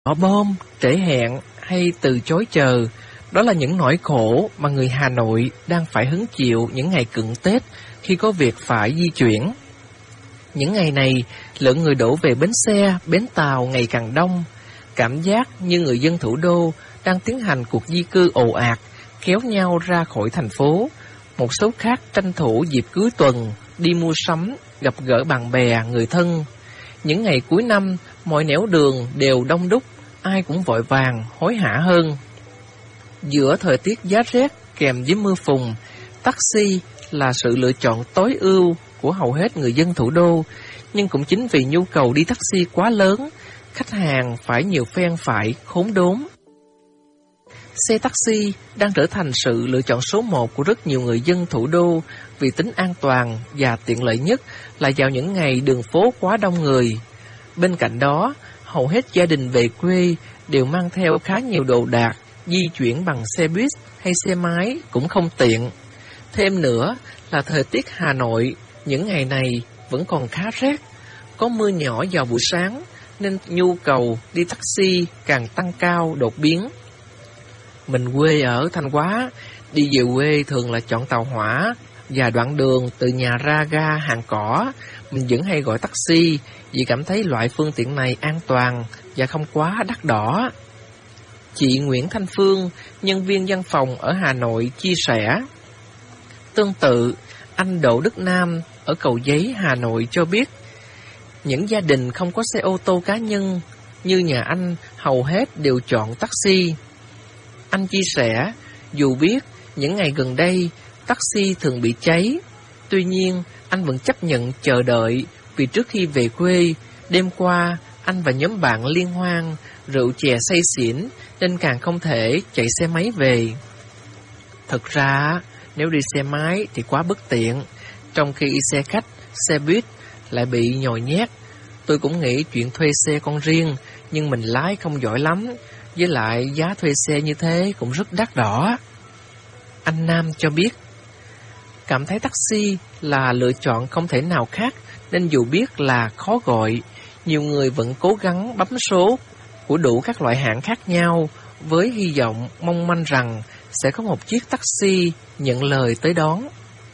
Bỏ bom, trễ hẹn hay từ chối chờ, đó là những nỗi khổ mà người Hà Nội đang phải hứng chịu những ngày cận Tết khi có việc phải di chuyển. Những ngày này, lượng người đổ về bến xe, bến tàu ngày càng đông. Cảm giác như người dân thủ đô đang tiến hành cuộc di cư ồ ạt, kéo nhau ra khỏi thành phố. Một số khác tranh thủ dịp cuối tuần, đi mua sắm, gặp gỡ bạn bè, người thân. Những ngày cuối năm, mọi nẻo đường đều đông đúc, ai cũng vội vàng, hối hả hơn. Giữa thời tiết giá rét kèm với mưa phùn, taxi là sự lựa chọn tối ưu của hầu hết người dân thủ đô. Nhưng cũng chính vì nhu cầu đi taxi quá lớn, khách hàng phải nhiều phen phải khốn đốn. Xe taxi đang trở thành sự lựa chọn số 1 của rất nhiều người dân thủ đô vì tính an toàn và tiện lợi nhất là vào những ngày đường phố quá đông người. Bên cạnh đó, hầu hết gia đình về quê đều mang theo khá nhiều đồ đạc, di chuyển bằng xe buýt hay xe máy cũng không tiện. Thêm nữa là thời tiết Hà Nội những ngày này vẫn còn khá rét, có mưa nhỏ vào buổi sáng nên nhu cầu đi taxi càng tăng cao đột biến. Mình quê ở Thanh Hóa, đi về quê thường là chọn tàu hỏa và đoạn đường từ nhà ra ga Hàng Cỏ, mình vẫn hay gọi taxi vì cảm thấy loại phương tiện này an toàn và không quá đắt đỏ. Chị Nguyễn Thanh Phương, nhân viên văn phòng ở Hà Nội chia sẻ. Tương tự, anh Đỗ Đức Nam ở Cầu Giấy, Hà Nội cho biết, những gia đình không có xe ô tô cá nhân như nhà anh hầu hết đều chọn taxi. Anh chia sẻ, dù biết những ngày gần đây taxi thường bị cháy, tuy nhiên anh vẫn chấp nhận chờ đợi vì trước khi về quê, đêm qua anh và nhóm bạn liên hoan, rượu chè say xỉn nên càng không thể chạy xe máy về. Thực ra, nếu đi xe máy thì quá bất tiện, trong khi xe khách, xe buýt lại bị nhồi nhét. Tôi cũng nghĩ chuyện thuê xe con riêng, nhưng mình lái không giỏi lắm, với lại giá thuê xe như thế cũng rất đắt đỏ. Anh Nam cho biết, cảm thấy taxi là lựa chọn không thể nào khác, nên dù biết là khó gọi, nhiều người vẫn cố gắng bấm số của đủ các loại hãng khác nhau với hy vọng mong manh rằng sẽ có một chiếc taxi nhận lời tới đón.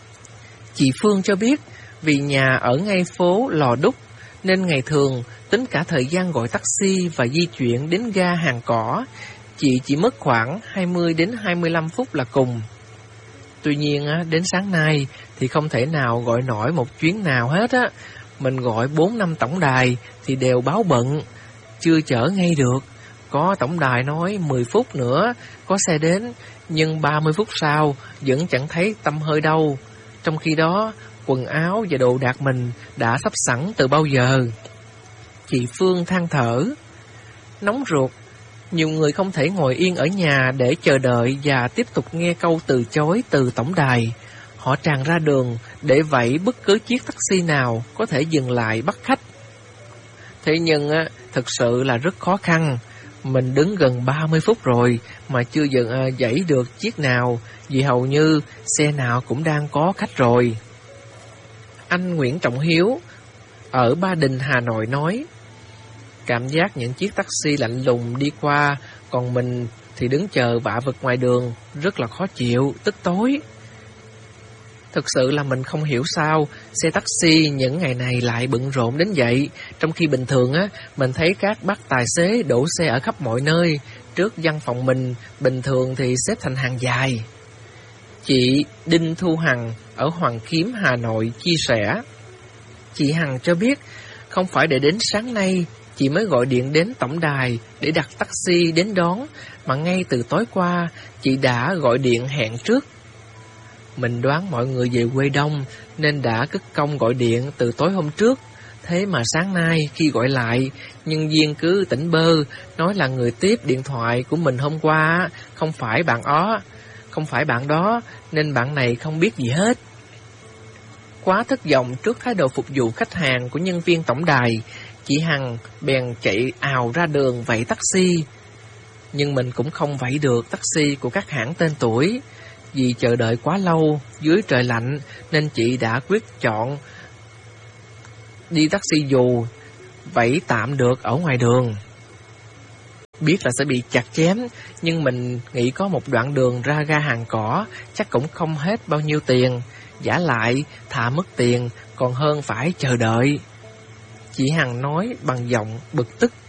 Chị Phương cho biết, vì nhà ở ngay phố Lò Đúc nên ngày thường tính cả thời gian gọi taxi và di chuyển đến ga Hàng Cỏ, chị chỉ mất khoảng 20 đến 25 phút là cùng. Tuy nhiên, đến sáng nay thì không thể nào gọi nổi một chuyến nào hết á. Mình gọi 4-5 tổng đài thì đều báo bận, chưa chở ngay được. Có tổng đài nói 10 phút nữa có xe đến, nhưng 30 phút sau vẫn chẳng thấy tăm hơi đâu. Trong khi đó, quần áo và đồ đạc mình đã sắp sẵn từ bao giờ. Chị Phương than thở, nóng ruột. Nhiều người không thể ngồi yên ở nhà để chờ đợi và tiếp tục nghe câu từ chối từ tổng đài. Họ tràn ra đường để vẫy bất cứ chiếc taxi nào có thể dừng lại bắt khách. Thế nhưng thực sự là rất khó khăn. Mình đứng gần 30 phút rồi mà chưa dãy được chiếc nào, vì hầu như xe nào cũng đang có khách rồi. Anh Nguyễn Trọng Hiếu ở Ba Đình, Hà Nội nói, cảm giác những chiếc taxi lạnh lùng đi qua, còn mình thì đứng chờ vạ vật ngoài đường, rất là khó chịu, tức tối. Thực sự là mình không hiểu sao xe taxi những ngày này lại bận rộn đến vậy, trong khi bình thường mình thấy các bác tài xế đổ xe ở khắp mọi nơi, trước văn phòng mình bình thường thì xếp thành hàng dài. Chị Đinh Thu Hằng ở Hoàng Kiếm, Hà Nội chia sẻ, chị Hằng cho biết, không phải để đến sáng nay chị mới gọi điện đến tổng đài để đặt taxi đến đón, mà ngay từ tối qua chị đã gọi điện hẹn trước. Mình đoán mọi người về quê đông nên đã cất công gọi điện từ tối hôm trước. Thế mà sáng nay khi gọi lại, nhân viên cứ tỉnh bơ, nói là người tiếp điện thoại của mình hôm qua không phải bạn đó, nên bạn này không biết gì hết. Quá thất vọng trước thái độ phục vụ khách hàng của nhân viên tổng đài, chị Hằng bèn chạy ào ra đường vẫy taxi. Nhưng mình cũng không vẫy được taxi của các hãng tên tuổi, vì chờ đợi quá lâu dưới trời lạnh nên chị đã quyết chọn đi taxi dù vẫy tạm được ở ngoài đường. Biết là sẽ bị chặt chém, nhưng mình nghĩ có một đoạn đường ra ga Hàng Cỏ chắc cũng không hết bao nhiêu tiền. Vả lại, thà mất tiền còn hơn phải chờ đợi. Chị Hằng nói bằng giọng bực tức.